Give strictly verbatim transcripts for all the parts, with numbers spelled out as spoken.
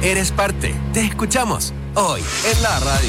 Eres parte. Te escuchamos hoy en la radio.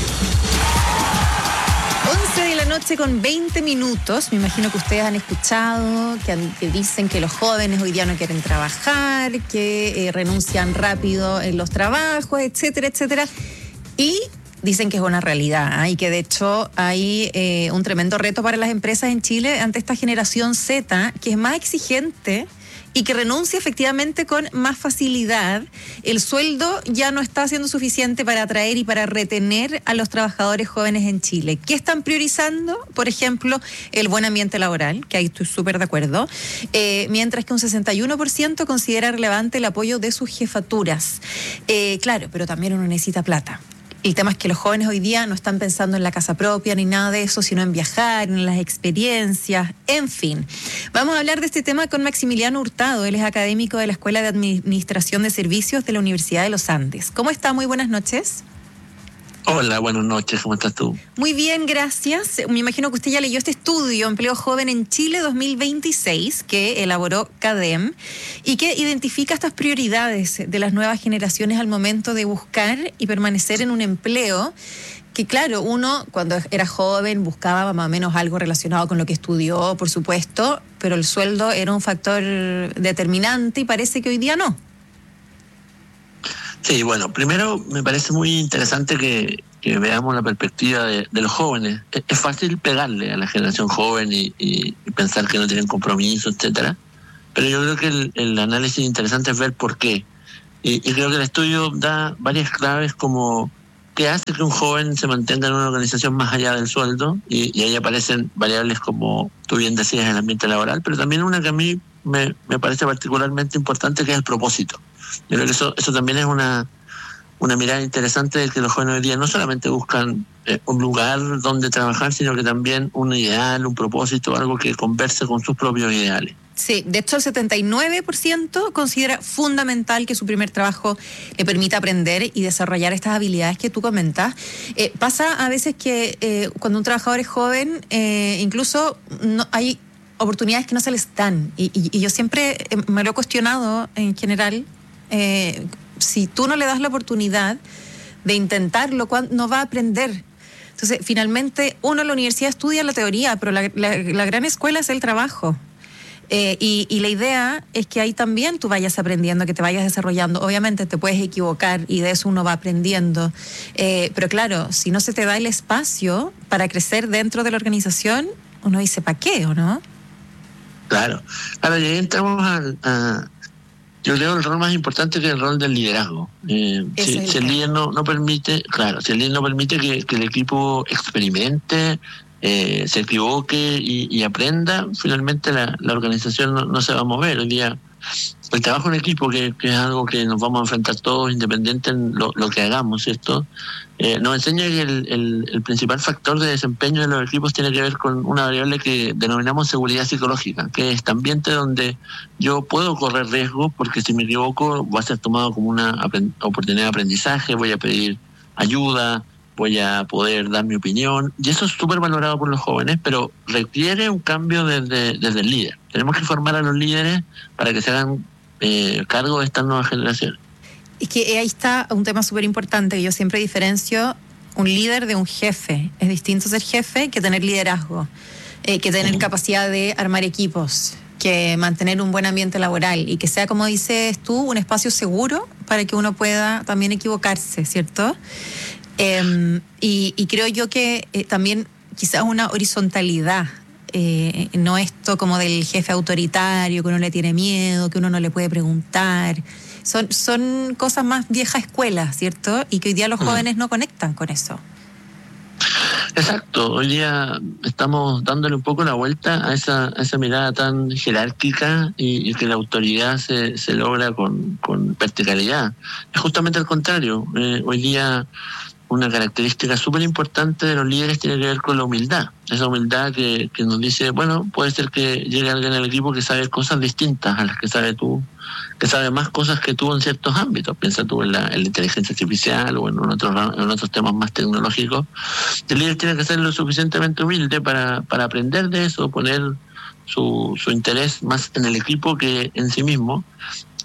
once de la noche con veinte minutos. Me imagino que ustedes han escuchado que, han, que dicen que los jóvenes hoy día no quieren trabajar, que eh, renuncian rápido en los trabajos, etcétera, etcétera. Y dicen que es una realidad, ¿eh? Y que de hecho hay eh, un tremendo reto para las empresas en Chile ante esta generación Z, que es más exigente y que renuncia efectivamente con más facilidad. El sueldo ya no está siendo suficiente para atraer y para retener a los trabajadores jóvenes en Chile. ¿Qué están priorizando? Por ejemplo, el buen ambiente laboral, que ahí estoy súper de acuerdo, eh, mientras que un sesenta y uno por ciento considera relevante el apoyo de sus jefaturas. Eh, claro, pero también uno necesita plata. El tema es que los jóvenes hoy día no están pensando en la casa propia ni nada de eso, sino en viajar, en las experiencias, en fin. Vamos a hablar de este tema con Maximiliano Hurtado. Él es académico de la Escuela de Administración de Servicios de la Universidad de los Andes. ¿Cómo está? Muy buenas noches. Hola, buenas noches, ¿cómo estás tú? Muy bien, gracias. Me imagino que usted ya leyó este estudio, Empleo Joven en Chile dos mil veintiséis, que elaboró CADEM y que identifica estas prioridades de las nuevas generaciones al momento de buscar y permanecer en un empleo. Que claro, uno cuando era joven buscaba más o menos algo relacionado con lo que estudió, por supuesto, pero el sueldo era un factor determinante y parece que hoy día no. Sí, bueno, primero me parece muy interesante que, que veamos la perspectiva de, de los jóvenes. Es, es fácil pegarle a la generación joven y, y, y pensar que no tienen compromiso, etcétera. Pero yo creo que el, el análisis interesante es ver por qué. Y, y creo que el estudio da varias claves como qué hace que un joven se mantenga en una organización más allá del sueldo. Y, y ahí aparecen variables como tú bien decías, el ambiente laboral, pero también una que a mí me, me parece particularmente importante, que es el propósito. Yo creo que eso, eso también es una, una mirada interesante de que los jóvenes hoy día no solamente buscan eh, un lugar donde trabajar, sino que también un ideal, un propósito, algo que converse con sus propios ideales. Sí, de hecho el setenta y nueve por ciento considera fundamental que su primer trabajo le permita aprender y desarrollar estas habilidades que tú comentas. Eh, pasa a veces que eh, cuando un trabajador es joven, eh, incluso no, hay oportunidades que no se les dan. Y, y, y yo siempre me lo he cuestionado en general. Eh, si tú no le das la oportunidad de intentarlo, no va a aprender. Entonces, finalmente, uno en la universidad estudia la teoría, pero la, la, la gran escuela es el trabajo. Eh, y, y la idea es que ahí también tú vayas aprendiendo, que te vayas desarrollando. Obviamente te puedes equivocar y de eso uno va aprendiendo. Eh, pero claro, si no se te da el espacio para crecer dentro de la organización, uno dice, ¿para qué o no? Claro. Ahora, ya entramos a... a... Yo creo el rol más importante que es el rol del liderazgo. Eh, si, el, si el líder no, no permite, claro, si el líder no permite que, que el equipo experimente, eh, se equivoque y, y aprenda, finalmente la, la organización no, no se va a mover. Hoy día el trabajo en equipo, que, que es algo que nos vamos a enfrentar todos, independiente en lo, lo que hagamos, ¿cierto? Eh, nos enseña que el, el, el principal factor de desempeño de los equipos tiene que ver con una variable que denominamos seguridad psicológica, que es este ambiente donde yo puedo correr riesgo, porque si me equivoco va a ser tomado como una aprend- oportunidad de aprendizaje, voy a pedir ayuda, voy a poder dar mi opinión, y eso es súper valorado por los jóvenes, pero requiere un cambio desde, desde el líder. Tenemos que formar a los líderes para que se hagan eh, cargo de estas nuevas generaciones. Es que ahí está un tema súper importante, que yo siempre diferencio un líder de un jefe. Es distinto ser jefe que tener liderazgo, eh, que tener uh-huh. capacidad de armar equipos, que mantener un buen ambiente laboral y que sea, como dices tú, un espacio seguro para que uno pueda también equivocarse, ¿cierto? Eh, y, y creo yo que eh, también quizás una horizontalidad, eh, no esto como del jefe autoritario, que uno le tiene miedo, que uno no le puede preguntar. Son, son cosas más vieja escuela, ¿cierto? Y que hoy día los jóvenes no conectan con eso. Exacto, hoy día estamos dándole un poco la vuelta a esa, a esa mirada tan jerárquica y, y que la autoridad se, se logra con, con verticalidad. Es justamente al contrario. Eh, hoy día una característica súper importante de los líderes tiene que ver con la humildad. Esa humildad que, que nos dice, bueno, puede ser que llegue alguien al equipo que sabe cosas distintas a las que sabe tú, que sabe más cosas que tú en ciertos ámbitos. Piensa tú en la, en la inteligencia artificial o en otros, en otros temas más tecnológicos. El líder tiene que ser lo suficientemente humilde para, para aprender de eso, poner su, su interés más en el equipo que en sí mismo.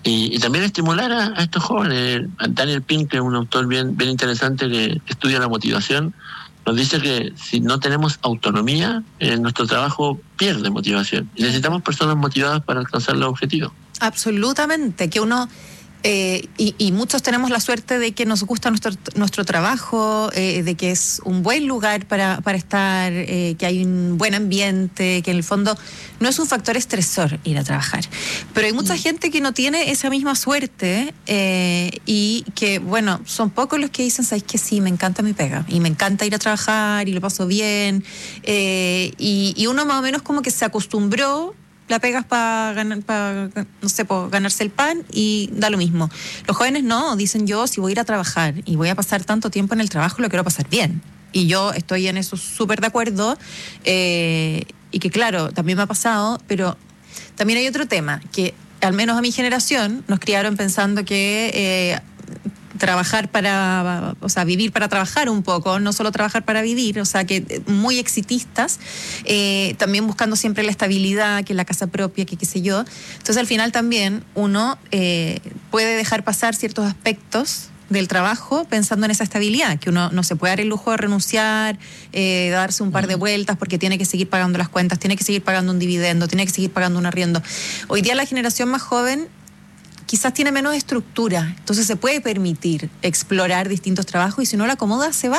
y, y también estimular a, a estos jóvenes. Daniel Pink, que es un autor bien, bien interesante que, que estudia la motivación, nos dice que si no tenemos autonomía, eh, nuestro trabajo pierde motivación. Y necesitamos personas motivadas para alcanzar los objetivos. Absolutamente, que uno... Eh, y, y muchos tenemos la suerte de que nos gusta nuestro nuestro trabajo, eh, de que es un buen lugar para, para estar, eh, que hay un buen ambiente, que en el fondo no es un factor estresor ir a trabajar. Pero hay mucha mm. gente que no tiene esa misma suerte eh, y que, bueno, son pocos los que dicen, ¿sabes qué? Sí, me encanta mi pega y me encanta ir a trabajar y lo paso bien. Eh, y, y uno más o menos como que se acostumbró. La pegas para ganar, para, no sé, para ganarse el pan y da lo mismo. Los jóvenes no, dicen yo, si voy a ir a trabajar y voy a pasar tanto tiempo en el trabajo, lo quiero pasar bien. Y yo estoy en eso súper de acuerdo. Eh, y que claro, también me ha pasado, pero también hay otro tema, que al menos a mi generación nos criaron pensando que... Eh, trabajar para, o sea, vivir para trabajar un poco, no solo trabajar para vivir, o sea, que muy exitistas, eh, también buscando siempre la estabilidad, que la casa propia, que qué sé yo. Entonces, al final también uno eh, puede dejar pasar ciertos aspectos del trabajo pensando en esa estabilidad, que uno no se puede dar el lujo de renunciar, eh, darse un par de vueltas porque tiene que seguir pagando las cuentas, tiene que seguir pagando un dividendo, tiene que seguir pagando un arriendo. Hoy día la generación más joven quizás tiene menos estructura, entonces se puede permitir explorar distintos trabajos y si no la acomoda, se va.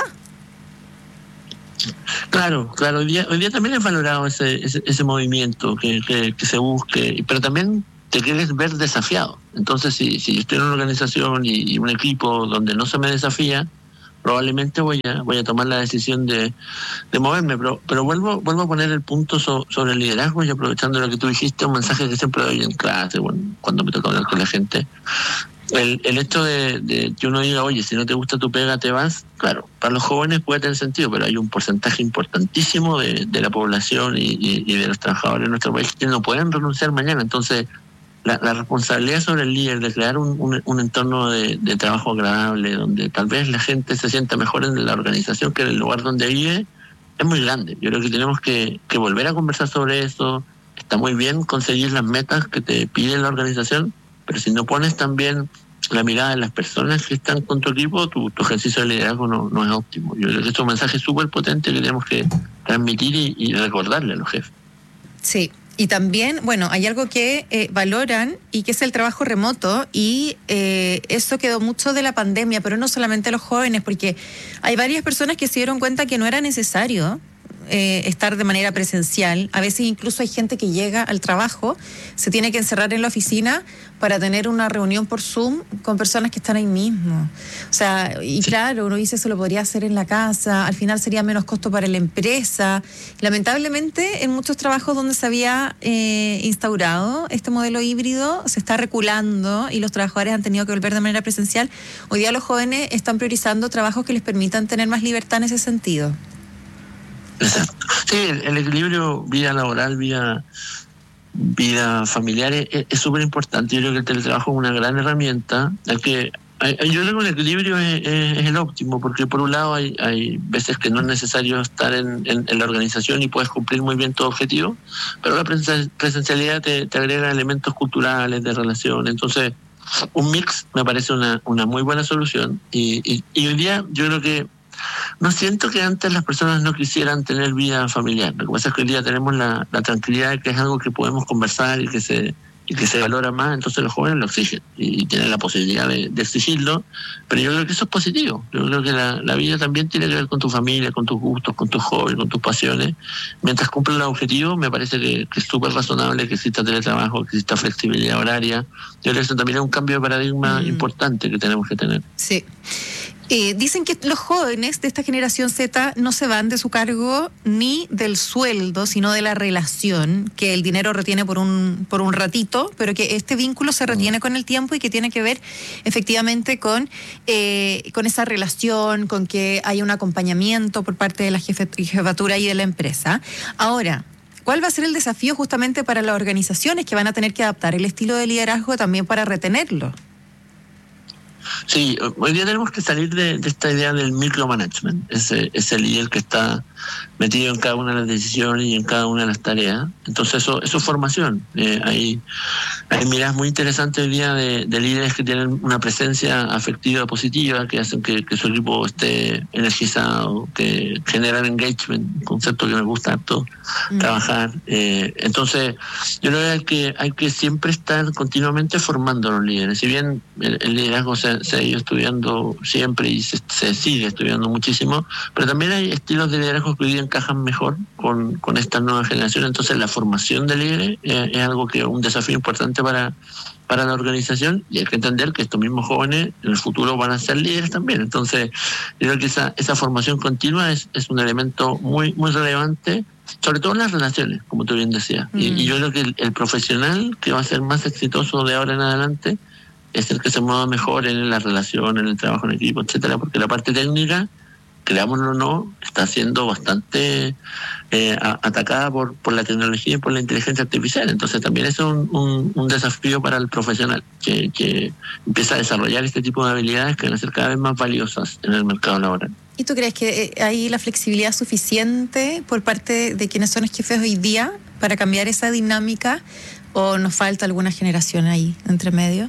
Claro, claro, hoy día, hoy día también es valorado ese, ese, ese movimiento que, que, que se busque, pero también te quieres ver desafiado. Entonces, si, si yo estoy en una organización y, y un equipo donde no se me desafía, probablemente voy a voy a tomar la decisión de, de moverme, pero pero vuelvo vuelvo a poner el punto so, sobre el liderazgo y aprovechando lo que tú dijiste, un mensaje que siempre doy en clase, bueno, cuando me toca hablar con la gente, el, el hecho de, de que uno diga, oye, si no te gusta tu pega, te vas, claro, para los jóvenes puede tener sentido, pero hay un porcentaje importantísimo de, de la población y, y, y de los trabajadores de nuestro país que no pueden renunciar mañana, entonces La, la responsabilidad sobre el líder de crear un, un, un entorno de, de trabajo agradable, donde tal vez la gente se sienta mejor en la organización que en el lugar donde vive, es muy grande. Yo creo que tenemos que, que volver a conversar sobre eso. Está muy bien conseguir las metas que te pide la organización, pero si no pones también la mirada de las personas que están con tu equipo, tu, tu ejercicio de liderazgo no, no es óptimo. Yo creo que este es un mensaje súper potente que tenemos que transmitir y, y recordarle a los jefes. Sí. Y también, bueno, hay algo que eh, valoran y que es el trabajo remoto y eh, eso quedó mucho de la pandemia, pero no solamente los jóvenes, porque hay varias personas que se dieron cuenta que no era necesario eh, estar de manera presencial. A veces incluso hay gente que llega al trabajo, se tiene que encerrar en la oficina para tener una reunión por Zoom con personas que están ahí mismo. O sea, y claro, uno dice eso lo podría hacer en la casa, al final sería menos costo para la empresa. Lamentablemente, en muchos trabajos donde se había eh, instaurado este modelo híbrido, se está reculando y los trabajadores han tenido que volver de manera presencial. Hoy día los jóvenes están priorizando trabajos que les permitan tener más libertad en ese sentido. Exacto. Sí, el, el equilibrio vida laboral, vida... vida familiar es súper importante. Yo creo que el teletrabajo es una gran herramienta. Hay que, hay, yo creo que el equilibrio es, es, es el óptimo, porque por un lado hay, hay veces que no es necesario estar en, en, en la organización y puedes cumplir muy bien tu objetivo, pero la presencialidad te, te agrega elementos culturales, de relación. Entonces, un mix me parece una, una muy buena solución. Y, y, y hoy día yo creo que no siento que antes las personas no quisieran tener vida familiar. Lo que pasa es que hoy día tenemos la, la tranquilidad de que es algo que podemos conversar y que se y que se valora más, entonces los jóvenes lo exigen y, y tienen la posibilidad de, de exigirlo, pero yo creo que eso es positivo. Yo creo que la, la vida también tiene que ver con tu familia, con tus gustos, con tus hobbies, con tus pasiones. Mientras cumplen los objetivos, me parece que, que es súper razonable que exista teletrabajo, que exista flexibilidad horaria. Yo creo que eso también es un cambio de paradigma mm. importante que tenemos que tener. Sí. Eh, dicen que los jóvenes de esta generación Z no se van de su cargo ni del sueldo, sino de la relación, que el dinero retiene por un por un ratito, pero que este vínculo se retiene con el tiempo y que tiene que ver efectivamente con, eh, con esa relación, con que haya un acompañamiento por parte de la jefe, jefatura y de la empresa. Ahora, ¿cuál va a ser el desafío justamente para las organizaciones que van a tener que adaptar el estilo de liderazgo también para retenerlo? Sí, hoy día tenemos que salir de, de esta idea del micromanagement, ese, ese líder que está metido en cada una de las decisiones y en cada una de las tareas. Entonces eso, eso es formación. Eh, hay, Hay miradas muy interesantes hoy día de, de líderes que tienen una presencia afectiva positiva, que hacen que, que su equipo esté energizado, que generan engagement, un concepto que me gusta harto mm. trabajar. Eh, entonces, yo creo que hay, que hay que siempre estar continuamente formando a los líderes. Si bien el, el liderazgo se, se ha ido estudiando siempre y se, se sigue estudiando muchísimo, pero también hay estilos de liderazgo que hoy día encajan mejor con, con esta nueva generación. Entonces, la formación de líderes eh, es algo que un desafío importante para, para la organización, y hay que entender que estos mismos jóvenes en el futuro van a ser líderes también. Entonces, yo creo que esa, esa formación continua es, es un elemento muy, muy relevante, sobre todo en las relaciones, como tú bien decías. Mm. Y, y yo creo que el, el profesional que va a ser más exitoso de ahora en adelante es el que se mueva mejor en las relaciones, en el trabajo en equipo, etcétera, porque la parte técnica, creámoslo o no, está siendo bastante eh, a, atacada por, por la tecnología y por la inteligencia artificial. Entonces también es un, un, un desafío para el profesional que, que empieza a desarrollar este tipo de habilidades que van a ser cada vez más valiosas en el mercado laboral. ¿Y tú crees que hay la flexibilidad suficiente por parte de quienes son los jefes hoy día para cambiar esa dinámica, o nos falta alguna generación ahí entre medio?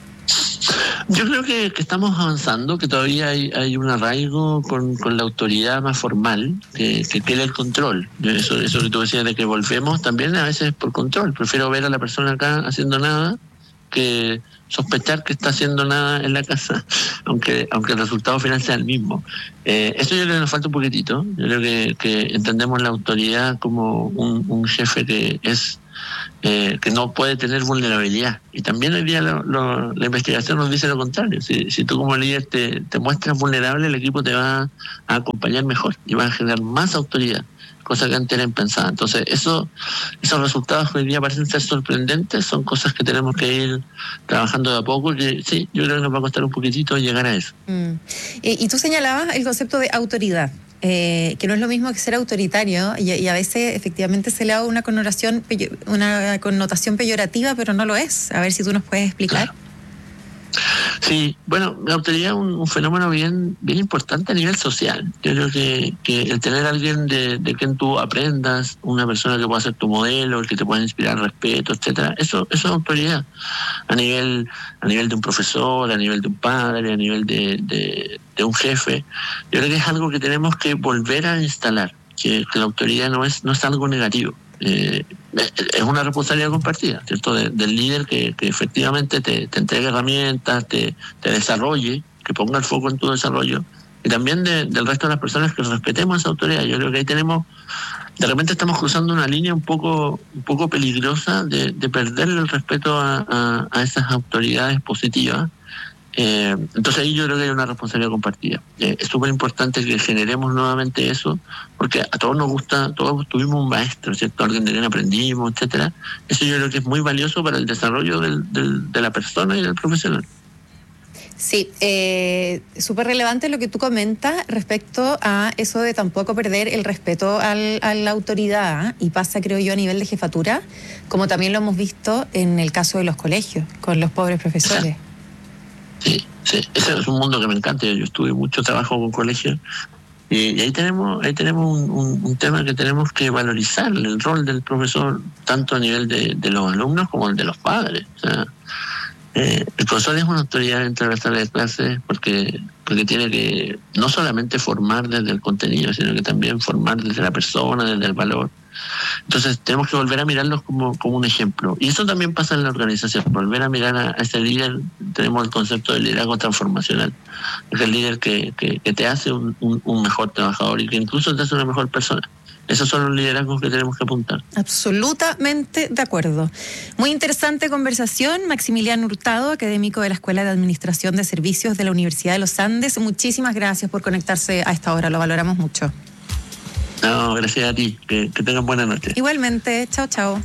Yo creo que, que estamos avanzando, que todavía hay, hay un arraigo con, con la autoridad más formal, que, que quiere el control. Eso, eso que tú decías de que volvemos también a veces por control. Prefiero ver a la persona acá haciendo nada que sospechar que está haciendo nada en la casa, aunque aunque el resultado final sea el mismo. Eh, eso yo creo que nos falta un poquitito. Yo creo que, que entendemos la autoridad como un, un jefe que es Eh, que no puede tener vulnerabilidad. Y también hoy día lo, lo, la investigación nos dice lo contrario. Si, si tú como líder te, te muestras vulnerable, el equipo te va a acompañar mejor y va a generar más autoridad, cosa que antes era impensada. Entonces, eso, esos resultados que hoy día parecen ser sorprendentes son cosas que tenemos que ir trabajando de a poco, que sí, yo creo que nos va a costar un poquitito llegar a eso. Mm. Y, y tú señalabas el concepto de autoridad. Eh, que no es lo mismo que ser autoritario, y, y a veces efectivamente se le da una connotación una connotación peyorativa, pero no lo es. A ver si tú nos puedes explicar. Claro. Sí, bueno, la autoridad es un, un fenómeno bien bien importante a nivel social. Yo creo que, que el tener a alguien de, de quien tú aprendas, una persona que pueda ser tu modelo, el que te pueda inspirar respeto, etcétera, eso, eso es autoridad. A nivel, a nivel de un profesor, a nivel de un padre, a nivel de, de, de un jefe. Yo creo que es algo que tenemos que volver a instalar, que, que la autoridad no es, no es algo negativo. Eh, es una responsabilidad compartida, ¿cierto? De, del líder que, que efectivamente te, te entregue herramientas, te, te desarrolle, que ponga el foco en tu desarrollo, y también de, del resto de las personas que respetemos esa autoridad. Yo creo que ahí tenemos, de repente estamos cruzando una línea un poco un poco peligrosa de, de perderle el respeto a, a, a esas autoridades positivas. Eh, entonces ahí yo creo que hay una responsabilidad compartida. Eh, es súper importante que generemos nuevamente eso, porque a todos nos gusta, todos tuvimos un maestro, ¿cierto? Alguien de quien aprendimos, etcétera. Eso yo creo que es muy valioso para el desarrollo del, del, de la persona y del profesional. Sí, eh, súper relevante lo que tú comentas respecto a eso de tampoco perder el respeto al, a la autoridad, ¿eh? Y pasa, creo yo, a nivel de jefatura, como también lo hemos visto en el caso de los colegios, con los pobres profesores. Sí, sí, ese es un mundo que me encanta. Yo estuve mucho trabajo con colegios y, y ahí tenemos ahí tenemos un, un, un tema que tenemos que valorizar, el rol del profesor, tanto a nivel de, de los alumnos como el de los padres. O sea, eh, el profesor es una autoridad dentro de la sala de clases porque, porque tiene que no solamente formar desde el contenido, sino que también formar desde la persona, desde el valor. Entonces tenemos que volver a mirarlos como, como un ejemplo, y eso también pasa en la organización, volver a mirar a, a ese líder. Tenemos el concepto de liderazgo transformacional, es el líder que, que, que te hace un, un, un mejor trabajador y que incluso te hace una mejor persona. Esos son los liderazgos que tenemos que apuntar. Absolutamente de acuerdo. Muy interesante conversación. Maximiliano Hurtado, académico de la Escuela de Administración de Servicios de la Universidad de los Andes. Muchísimas gracias por conectarse a esta hora, lo valoramos mucho. No, gracias a ti. Que, que tengan buena noche. Igualmente. Chao, chao.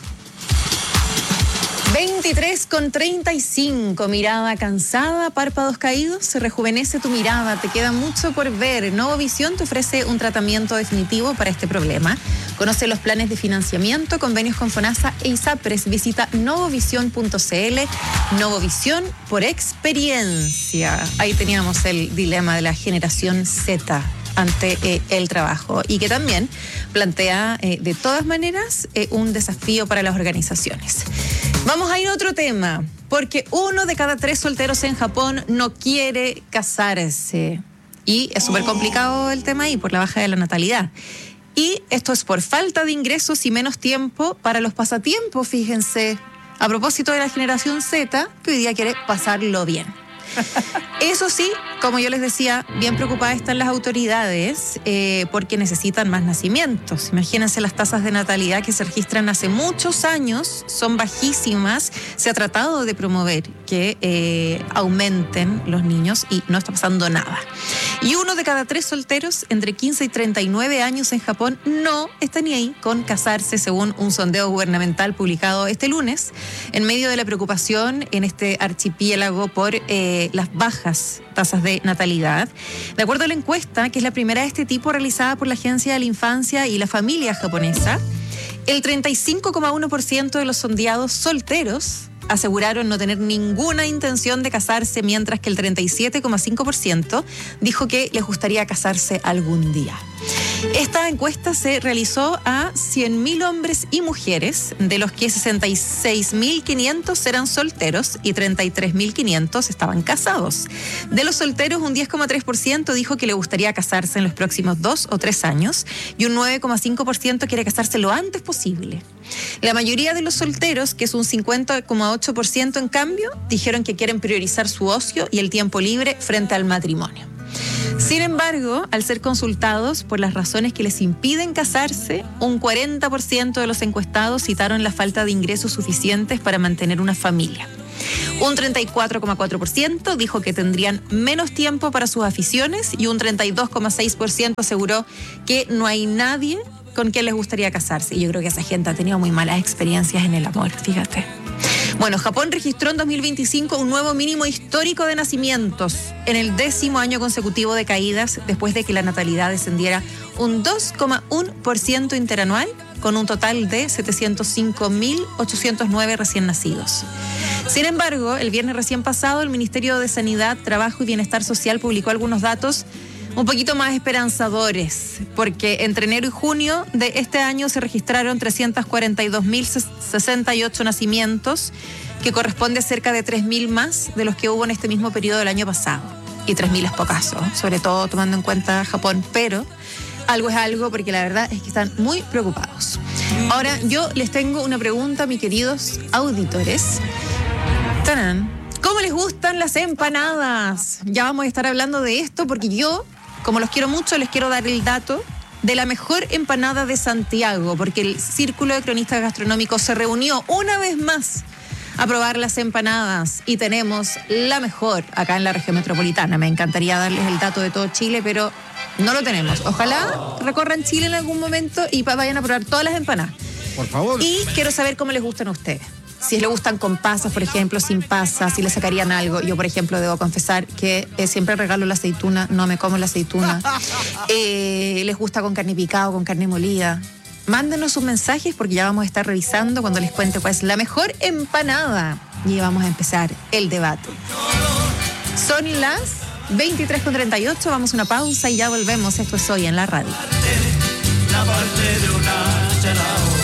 veintitrés con treinta y cinco. Mirada cansada, párpados caídos. Se rejuvenece tu mirada. Te queda mucho por ver. Novovisión te ofrece un tratamiento definitivo para este problema. Conoce los planes de financiamiento, convenios con FONASA e ISAPRES. Visita novovisión punto c l. Novovisión por experiencia. Ahí teníamos el dilema de la generación Z. ante eh, el trabajo y que también plantea eh, de todas maneras eh, un desafío para las organizaciones. Vamos a ir a otro tema, porque uno de cada tres solteros en Japón no quiere casarse. Y es súper complicado el tema ahí por la baja de la natalidad. Y esto es por falta de ingresos y menos tiempo para los pasatiempos, fíjense. A propósito de la generación Z, que hoy día quiere pasarlo bien. Eso sí, como yo les decía, bien preocupadas están las autoridades eh, porque necesitan más nacimientos. Imagínense las tasas de natalidad que se registran hace muchos años, son bajísimas. Se ha tratado de promover que eh, aumenten los niños y no está pasando nada. Y uno de cada tres solteros entre quince y treinta y nueve años en Japón no está ni ahí con casarse, según un sondeo gubernamental publicado este lunes, en medio de la preocupación en este archipiélago por eh, las bajas tasas de natalidad. De acuerdo a la encuesta, que es la primera de este tipo realizada por la Agencia de la Infancia y la Familia japonesa, el treinta y cinco coma uno por ciento de los sondeados solteros aseguraron no tener ninguna intención de casarse, mientras que el treinta y siete coma cinco por ciento dijo que les gustaría casarse algún día. Esta encuesta se realizó a cien mil hombres y mujeres, de los que sesenta y seis mil quinientos eran solteros y treinta y tres mil quinientos estaban casados. De los solteros, un diez coma tres por ciento dijo que le gustaría casarse en los próximos dos o tres años y un nueve coma cinco por ciento quiere casarse lo antes posible. La mayoría de los solteros, que es un cincuenta coma ocho por ciento en cambio, dijeron que quieren priorizar su ocio y el tiempo libre frente al matrimonio. Sin embargo, al ser consultados por las razones que les impiden casarse, un cuarenta por ciento de los encuestados citaron la falta de ingresos suficientes para mantener una familia. Un treinta y cuatro coma cuatro por ciento dijo que tendrían menos tiempo para sus aficiones y un treinta y dos coma seis por ciento aseguró que no hay nadie con quien les gustaría casarse. Y yo creo que esa gente ha tenido muy malas experiencias en el amor, fíjate. Bueno, Japón registró en dos mil veinticinco un nuevo mínimo histórico de nacimientos en el décimo año consecutivo de caídas, después de que la natalidad descendiera un dos coma uno por ciento interanual, con un total de setecientos cinco mil ochocientos nueve recién nacidos. Sin embargo, el viernes recién pasado, el Ministerio de Sanidad, Trabajo y Bienestar Social publicó algunos datos un poquito más esperanzadores, porque entre enero y junio de este año se registraron trescientos cuarenta y dos mil sesenta y ocho nacimientos, que corresponde a cerca de tres mil más de los que hubo en este mismo periodo del año pasado. Y tres mil es pocaso, sobre todo tomando en cuenta Japón, pero algo es algo, porque la verdad es que están muy preocupados. Ahora, yo les tengo una pregunta, mis queridos auditores. ¡Tarán! ¿Cómo les gustan las empanadas? Ya vamos a estar hablando de esto, porque yo, como los quiero mucho, les quiero dar el dato de la mejor empanada de Santiago, porque el Círculo de Cronistas Gastronómicos se reunió una vez más a probar las empanadas y tenemos la mejor acá en la región metropolitana. Me encantaría darles el dato de todo Chile, pero no lo tenemos. Ojalá recorran Chile en algún momento y vayan a probar todas las empanadas. Por favor. Y quiero saber cómo les gustan a ustedes. Si les gustan con pasas, por ejemplo, sin pasas, si les sacarían algo. Yo, por ejemplo, debo confesar que eh, siempre regalo la aceituna, no me como la aceituna. Eh, les gusta con carne picada o con carne molida. Mándenos sus mensajes, porque ya vamos a estar revisando cuando les cuente cuál es la mejor empanada. Y vamos a empezar el debate. Son las veintitrés con treinta y ocho, vamos a una pausa y ya volvemos. Esto es Hoy en la Radio. La parte de una chalao.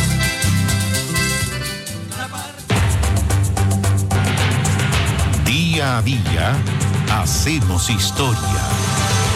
Día a día hacemos historia.